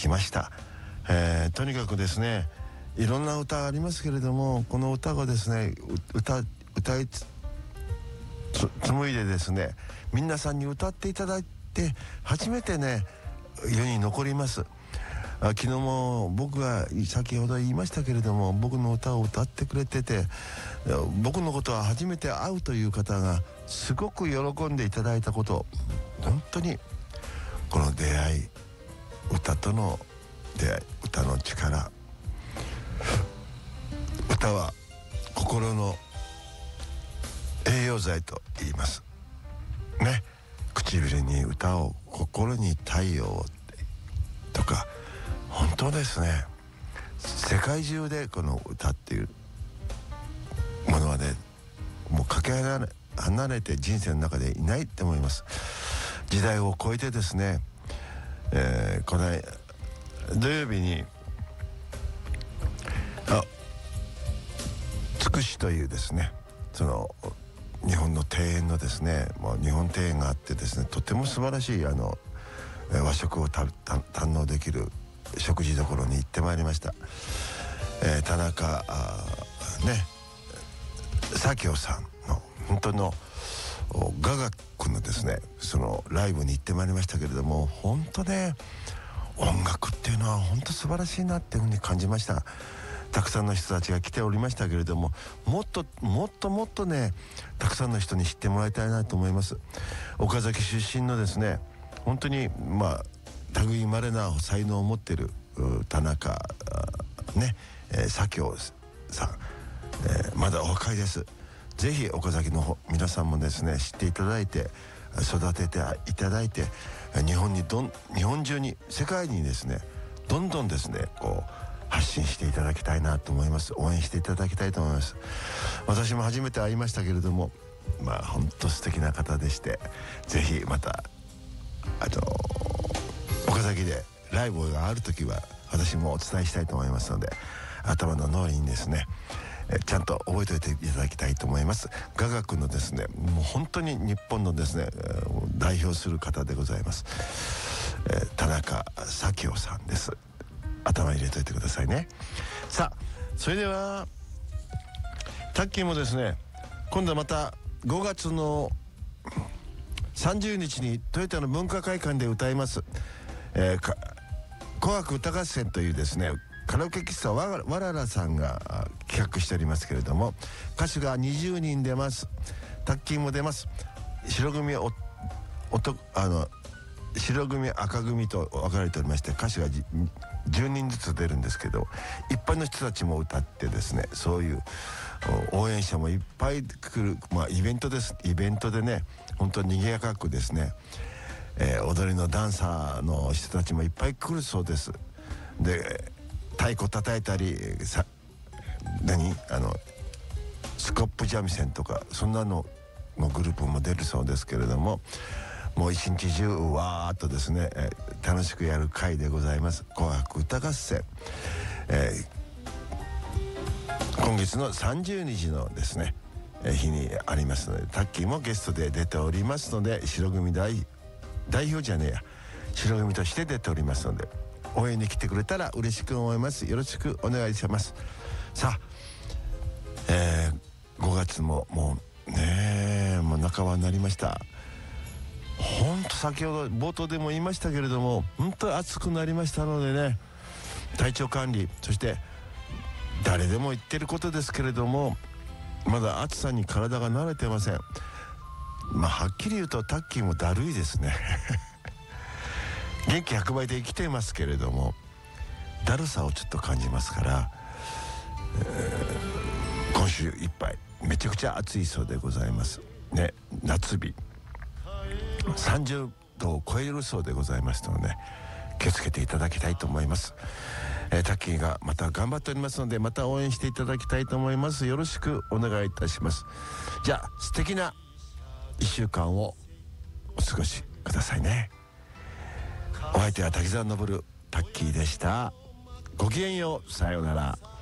きました。とにかくですね、いろんな歌ありますけれども、この歌がですね歌い紡いでですね、皆さんに歌っていただいて初めてね世に残ります。昨日も僕が先ほど言いましたけれども、僕の歌を歌ってくれてて、僕のことは初めて会うという方がすごく喜んでいただいたこと、本当にこの出会い、歌との出会い、歌の力、歌は心の栄養剤と言いますね。唇に歌を、心に太陽をとか、本当ですね。世界中でこの歌っていうものはね、もうかけ離れて人生の中でいないと思います。時代を超えてですね、この土曜日につくしというですね、その日本の庭園のですね、もう日本庭園があってですね、とても素晴らしい和食を堪能できる食事処に行ってまいりました。田中左京さんの本当の雅楽のですね、そのライブに行ってまいりましたけれども、本当ね、音楽っていうのは本当素晴らしいなっていうふうに感じました。たくさんの人たちが来ておりましたけれども、もっとね、たくさんの人に知ってもらいたいなと思います。岡崎出身のですね、本当に類いまれな才能を持っている田中左京さん、まだお若いです。ぜひ岡崎の皆さんもですね、知っていただいて育てていただいて、日本中に、世界にですね、どんどんですね発信していただきたいなと思います。応援していただきたいと思います。私も初めて会いましたけれども、本当素敵な方でして、ぜひまた岡崎でライブがある時は私もお伝えしたいと思いますので、頭の脳裏にですね、ちゃんと覚えておいていただきたいと思います。雅楽のですね、もう本当に日本のですね、代表する方でございます。田中左京さんです。頭入れといてくださいね。さあ、それではタッキーもですね、今度はまた5月の30日にトヨタの文化会館で歌います、紅白歌合戦というですね、カラオケ喫茶わららさんが企画しておりますけれども、歌手が20人出ます。タッキーも出ます。白組赤組と分かれておりまして、歌手が10人ずつ出るんですけど、一般の人たちも歌ってですね、そういう応援者もいっぱい来る、イベントです。イベントでね、本当に賑やかくですね、踊りのダンサーの人たちもいっぱい来るそうです。で、太鼓叩いたりスコップ三味線とか、そんなののグループも出るそうですけれども、もう一日中わーっとですね、楽しくやる会でございます。紅白歌合戦、今月の30日のですね、日にありますので、タッキーもゲストで出ておりますので、白組代表じゃねえや、白組として出ておりますので、応援に来てくれたら嬉しく思います。よろしくお願いします。さあ、5月ももうね、もう半ばになりました。本当先ほど冒頭でも言いましたけれども、本当に暑くなりましたのでね、体調管理、そして誰でも言ってることですけれども、まだ暑さに体が慣れてません。はっきり言うとタッキーもだるいですね元気100倍で生きていますけれども、だるさをちょっと感じますから、今週いっぱいめちゃくちゃ暑いそうでございますね。夏日30度を超えるそうでございますので、気をつけていただきたいと思います。タッキーがまた頑張っておりますので、また応援していただきたいと思います。よろしくお願いいたします。じゃあ素敵な1週間をお過ごしくださいね。お相手は滝沢昇タッキーでした。ごきげんよう。さようなら。